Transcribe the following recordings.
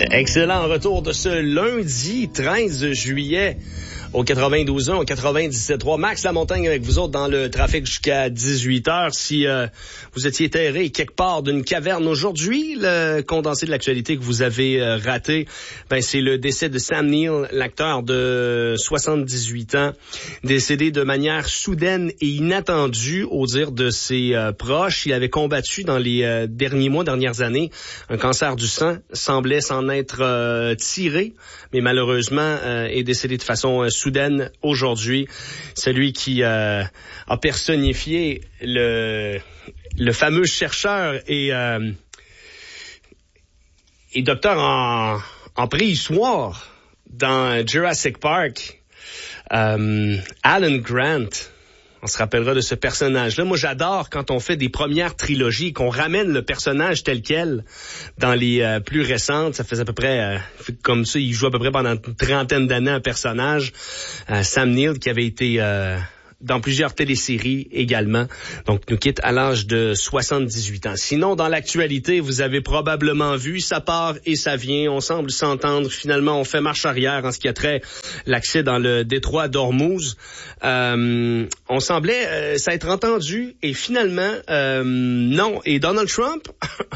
Excellent retour de ce lundi 13 juillet au 92.1, au 97.3. Max Lamontagne avec vous autres dans le trafic jusqu'à 18h. Si vous étiez terré quelque part d'une caverne aujourd'hui, le condensé de l'actualité que vous avez raté, c'est le décès de Sam Neill, l'acteur de 78 ans, décédé de manière soudaine et inattendue au dire de ses proches. Il avait combattu dans les dernières années un cancer du sang, semblait s'en être tiré, mais malheureusement est décédé de façon soudaine aujourd'hui. Celui qui a personnifié le fameux chercheur et docteur en préhistoire dans Jurassic Park, Alan Grant. On se rappellera de ce personnage-là. Moi, j'adore quand on fait des premières trilogies, qu'on ramène le personnage tel quel dans les plus récentes. Ça fait à peu près comme ça. Il joue à peu près pendant une trentaine d'années un personnage. Sam Neill, qui avait été dans plusieurs téléséries également. Donc, nous quitte à l'âge de 78 ans. Sinon, dans l'actualité, vous avez probablement vu, ça part et ça vient. On semble s'entendre. Finalement, on fait marche arrière en ce qui a trait l'accès dans le détroit d'Ormuz. On semblait s'être entendu et finalement, non. Et Donald Trump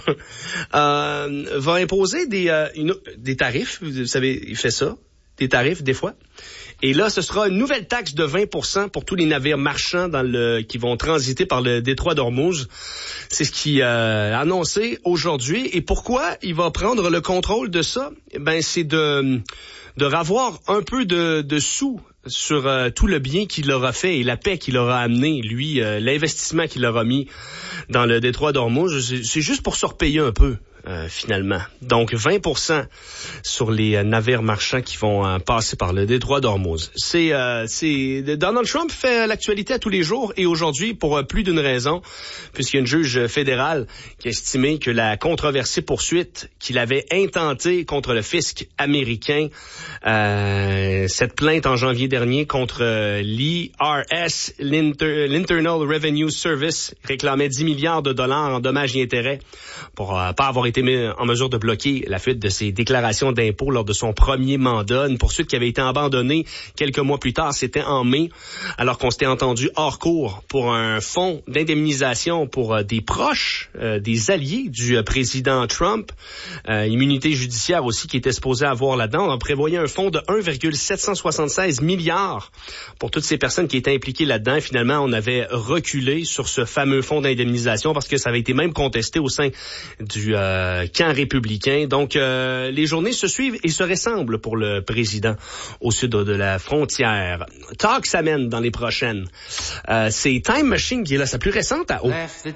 va imposer des tarifs. Vous savez, il fait ça. Des tarifs, des fois. Et là, ce sera une nouvelle taxe de 20% pour tous les navires marchands qui vont transiter par le détroit d'Ormuz. C'est ce qu'il a annoncé aujourd'hui. Et pourquoi il va prendre le contrôle de ça? C'est de ravoir un peu de sous sur tout le bien qu'il aura fait et la paix qu'il aura amené, lui, l'investissement qu'il aura mis dans le détroit d'Ormuz. C'est juste pour se repayer un peu. Finalement. Donc, 20% sur les navires marchands qui vont passer par le détroit d'Ormuz. Donald Trump fait l'actualité à tous les jours et aujourd'hui pour plus d'une raison, puisqu'il y a une juge fédérale qui a estimé que la controversée poursuite qu'il avait intentée contre le fisc américain, cette plainte en janvier dernier contre l'IRS, l'Internal Revenue Service, réclamait 10 milliards de dollars en dommages et intérêts pour pas avoir été mis en mesure de bloquer la fuite de ses déclarations d'impôts lors de son premier mandat. Une poursuite qui avait été abandonnée quelques mois plus tard, c'était en mai, alors qu'on s'était entendu hors cours pour un fonds d'indemnisation pour des proches, des alliés du président Trump. Immunité judiciaire aussi qui était supposée avoir là-dedans. On prévoyait un fonds de 1,776 milliards pour toutes ces personnes qui étaient impliquées là-dedans. Finalement, on avait reculé sur ce fameux fonds d'indemnisation parce que ça avait été même contesté au sein du camp républicain. Donc, les journées se suivent et se ressemblent pour le président au sud de la frontière. Talk s'amène dans les prochaines. C'est Time Machine qui est là, sa plus récente à haut.